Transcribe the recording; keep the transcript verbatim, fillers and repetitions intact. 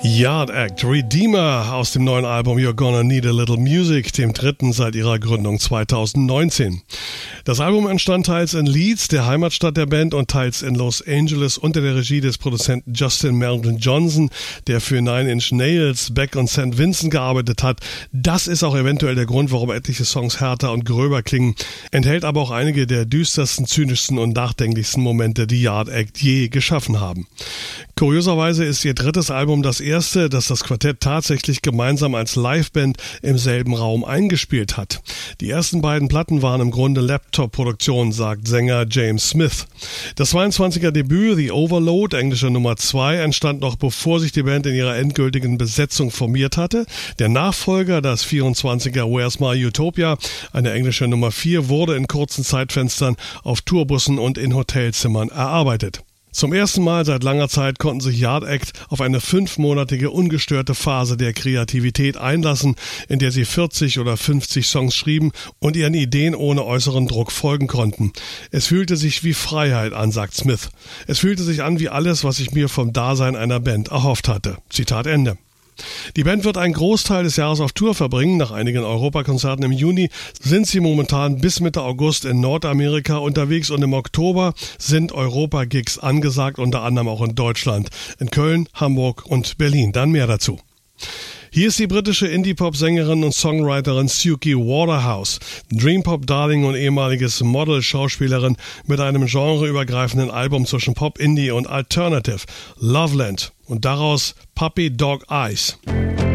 Yard Act, Redeemer aus dem neuen Album You're Gonna Need a Little Music, dem dritten seit ihrer Gründung zweitausendneunzehn. Das Album entstand teils in Leeds, der Heimatstadt der Band, und teils in Los Angeles unter der Regie des Produzenten Justin Melvin Johnson, der für Nine Inch Nails, Beck und Saint Vincent gearbeitet hat. Das ist auch eventuell der Grund, warum etliche Songs härter und gröber klingen, enthält aber auch einige der düstersten, zynischsten und nachdenklichsten Momente, die Yard Act je geschaffen haben. Kurioserweise ist ihr drittes Album das erste, das das Quartett tatsächlich gemeinsam als Liveband im selben Raum eingespielt hat. Die ersten beiden Platten waren im Grunde Laptop-Produktionen, sagt Sänger James Smith. Das zweiundzwanziger Debüt, The Overload, englische Nummer zwei, entstand noch bevor sich die Band in ihrer endgültigen Besetzung formiert hatte. Der Nachfolger, das vierundzwanziger Where's My Utopia, eine englische Nummer vier, wurde in kurzen Zeitfenstern auf Tourbussen und in Hotelzimmern erarbeitet. Zum ersten Mal seit langer Zeit konnten sich Yard Act auf eine fünfmonatige ungestörte Phase der Kreativität einlassen, in der sie vierzig oder fünfzig Songs schrieben und ihren Ideen ohne äußeren Druck folgen konnten. Es fühlte sich wie Freiheit an, sagt Smith. Es fühlte sich an wie alles, was ich mir vom Dasein einer Band erhofft hatte. Zitat Ende. Die Band wird einen Großteil des Jahres auf Tour verbringen. Nach einigen Europakonzerten im Juni sind sie momentan bis Mitte August in Nordamerika unterwegs und im Oktober sind Europa-Gigs angesagt, unter anderem auch in Deutschland, in Köln, Hamburg und Berlin. Dann mehr dazu. Hier ist die britische Indie-Pop-Sängerin und Songwriterin Suki Waterhouse, Dream-Pop-Darling und ehemaliges Model-Schauspielerin mit einem genreübergreifenden Album zwischen Pop, Indie und Alternative, Loveland, und daraus Puppy Dog Eyes.